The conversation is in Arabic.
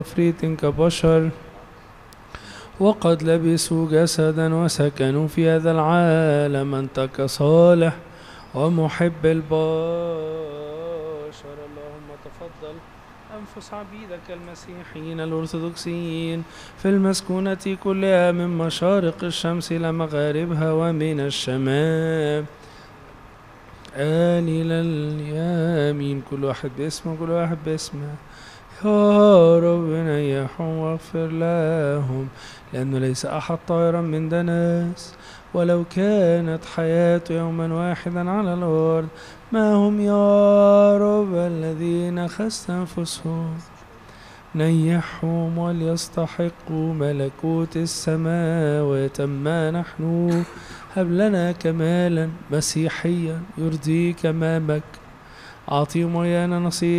تفريط كبشر، وقد لبسوا جسدا وسكنوا في هذا العالم. أنت كصالح ومحب البشر اللهم تفضل أنفس عبيدك المسيحيين الأرثوذكسيين في المسكونة كلها من مشارق الشمس إلى مغاربها ومن الشمال إلى اليمين. كل واحد باسمه، كل واحد باسمه. يا رب نيحهم واغفر لهم، لأنه ليس أحد طائرا من دنس ولو كانت حياته يوما واحدا على الأرض. ما هم يا رب الذين أخذت أنفسهم، نيحهم وليستحقوا ملكوت السماوات. أما نحن هب لنا كمالا مسيحيا يرضيك أمامك، أعطيهم ويانا نصيب